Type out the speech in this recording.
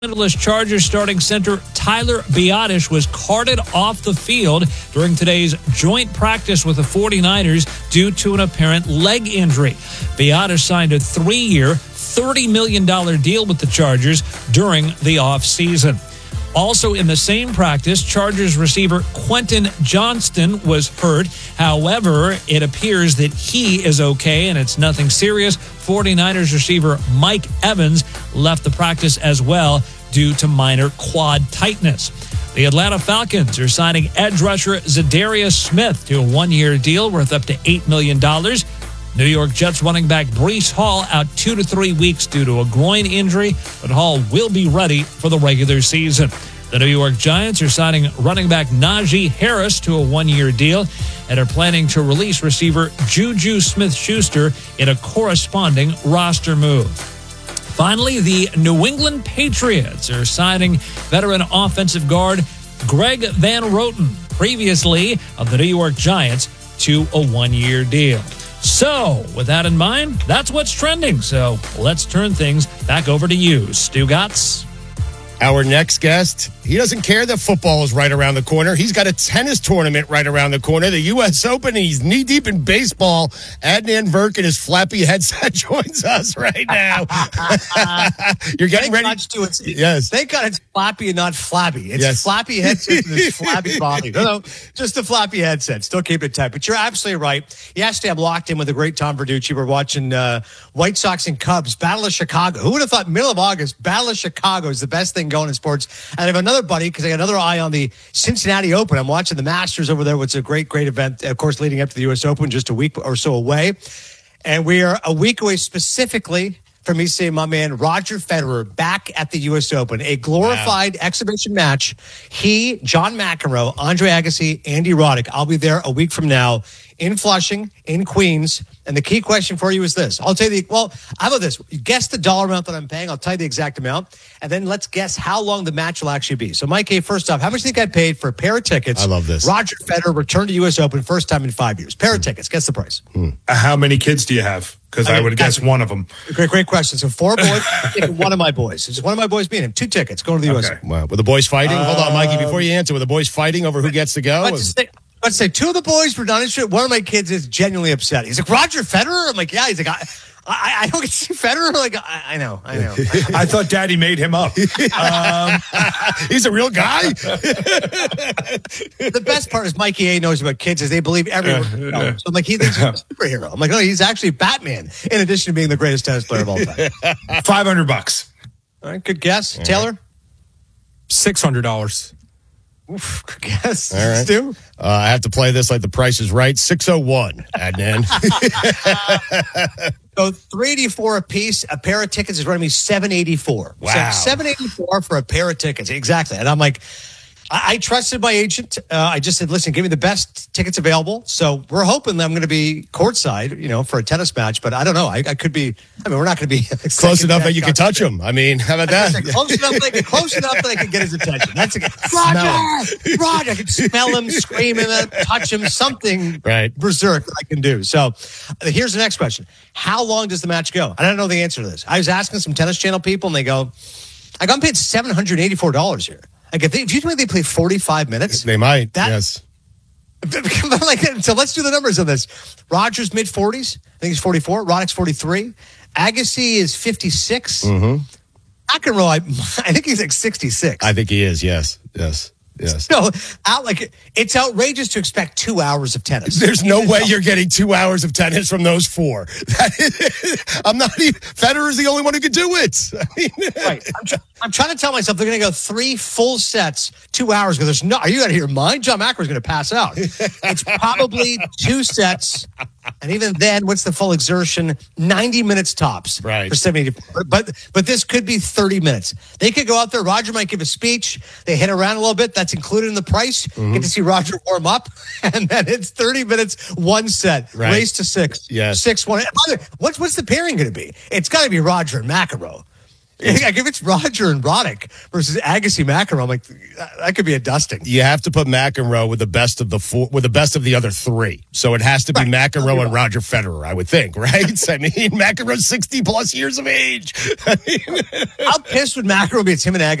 Angeles Chargers starting center Tyler Biadasz was carted off the field during today's joint practice with the 49ers due to an apparent leg injury. Biadasz signed a 3-year, $30 million deal with the Chargers during the offseason. Also in the same practice, Chargers receiver Quentin Johnston was hurt. However, it appears that he is okay and it's nothing serious. 49ers receiver Mike Evans left the practice as well due to minor quad tightness. The Atlanta Falcons are signing edge rusher Zadarius Smith to a 1-year deal worth up to $8 million. New York Jets running back Breece Hall out 2 to 3 weeks due to a groin injury, but Hall will be ready for the regular season. The New York Giants are signing running back Najee Harris to a 1-year deal and are planning to release receiver Juju Smith-Schuster in a corresponding roster move. Finally, the New England Patriots are signing veteran offensive guard Greg Van Roten, previously of the New York Giants, to a 1-year deal. So, with that in mind, that's what's trending. So, let's turn things back over to you, Stugotz. Our next guest, he doesn't care that football is right around the corner. He's got a tennis tournament right around the corner, the U.S. Open. He's knee-deep in baseball. Adnan Virk in his flappy headset joins us right now. You're getting ready? Yes. Thank God it's flappy and not flabby. It's flappy headset with this flabby body. No, just a flappy headset. Still keep it tight. But you're absolutely right. Yesterday, I'm locked in with the great Tom Verducci. We're watching White Sox and Cubs, Battle of Chicago. Who would have thought middle of August, Battle of Chicago is the best thing going in sports? And I have another buddy, because I got another eye on the Cincinnati Open. I'm watching the Masters over there, which is a great event, of course, leading up to the U.S. Open, just a week or so away. And we are a week away specifically from me seeing my man Roger Federer back at the U.S. Open, a glorified exhibition match. He, John McEnroe, Andre Agassi, Andy Roddick. I'll be there a week from now in Flushing, in Queens. And the key question for you is this. I'll tell you how about this? Guess the dollar amount that I'm paying. I'll tell you the exact amount. And then let's guess how long the match will actually be. So, Mike, first off, how much do you think I paid for a pair of tickets? I love this. Roger Federer returned to U.S. Open, first time in 5 years. Pair of tickets. Guess the price. How many kids do you have? Because I would guess one of them. Great question. So 4 boys, one of my boys. It's one of my boys being him. 2 tickets going to the U.S. Open. Wow. Were the boys fighting? Hold on, Mikey, before you answer. Were the boys fighting over who gets to go? Let's say 2 of the boys were not interested. One of my kids is genuinely upset. He's like, Roger Federer? I'm like, yeah. He's like, I don't get to see Federer. Like, I know. I thought Daddy made him up. He's a real guy. The best part is Mikey A knows about kids is they believe everyone knows. So I'm like, he thinks he's a superhero. I'm like, no, he's actually Batman, in addition to being the greatest tennis player of all time. $500. All right, good guess. Taylor? $600. Oof, good guess. All right. Stu? I have to play this like the price is right. 601, Adnan. So $384 a piece. A pair of tickets is running me $784. Wow. So $784 for a pair of tickets. Exactly. And I'm like, I trusted my agent. I just said, listen, give me the best tickets available. So we're hoping that I'm going to be courtside, for a tennis match. But I don't know. I could be. We're not going to be close enough that you can touch him. I mean, how about that? Close enough that I can get his attention. That's a Roger. I can smell him, scream him, touch him, something berserk that I can do. So here's the next question: how long does the match go? I don't know the answer to this. I was asking some Tennis Channel people, and they go, "I got paid $784 here." Like, do you think they play 45 minutes? They might, yes. So let's do the numbers on this. Roger's mid-40s. I think he's 44. Roddick's 43. Agassi is 56. Mm-hmm. McEnroe, I think he's like 66. I think he is, yes. No, it's outrageous to expect 2 hours of tennis. There's no way you're getting 2 hours of tennis from those 4. I'm not even. Federer's the only one who could do it. Right. I'm trying to tell myself they're going to go 3 full sets, 2 hours. Because there's no. Are you out of your mind? John McEnroe's going to pass out. It's probably 2 sets. And even then, what's the full exertion? 90 minutes tops for 784. But this could be 30 minutes. They could go out there. Roger might give a speech. They hit around a little bit. That's included in the price. Mm-hmm. Get to see Roger warm up. And then it's 30 minutes, 1 set. Race to 6. Yes. 6-1. What's the pairing going to be? It's got to be Roger and McEnroe. Like if it's Roger and Roddick versus Agassi McEnroe, I'm like, that could be a dusting. You have to put McEnroe with the best of the other three. So it has to be McEnroe and Roger Federer, I would think, right? I mean, McEnroe's 60 plus years of age. How pissed would McEnroe be? It's him and Agassi.